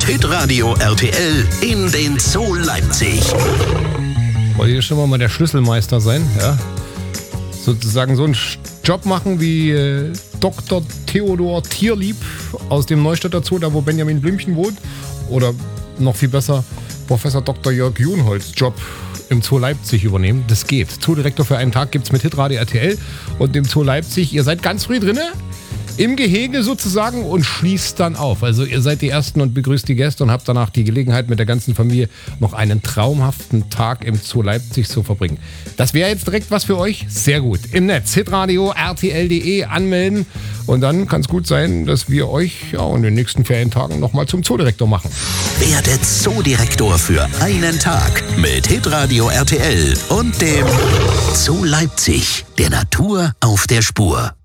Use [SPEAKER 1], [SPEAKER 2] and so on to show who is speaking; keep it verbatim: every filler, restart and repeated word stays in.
[SPEAKER 1] mit Hitradio R T L in den Zoo Leipzig.
[SPEAKER 2] Wollt ihr schon mal der Schlüsselmeister sein? Ja? Sozusagen so einen Job machen wie äh, Doktor Theodor Tierlieb aus dem Neustädter Zoo, da wo Benjamin Blümchen wohnt. Oder noch viel besser, Professor Doktor Jörg Junholz Job im Zoo Leipzig übernehmen. Das geht. Zoodirektor für einen Tag gibt es mit Hitradio R T L und dem Zoo Leipzig. Ihr seid ganz früh drinne, im Gehege sozusagen, und schließt dann auf. Also ihr seid die Ersten und begrüßt die Gäste und habt danach die Gelegenheit, mit der ganzen Familie noch einen traumhaften Tag im Zoo Leipzig zu verbringen. Das wäre jetzt direkt was für euch? Sehr gut. Im Netz, hitradio R T L punkt de anmelden und dann kann es gut sein, dass wir euch ja in den nächsten Ferientagen nochmal zum Zoodirektor machen.
[SPEAKER 1] Werde Zoodirektor für einen Tag mit Hitradio R T L und dem Zoo Leipzig, der Natur auf der Spur.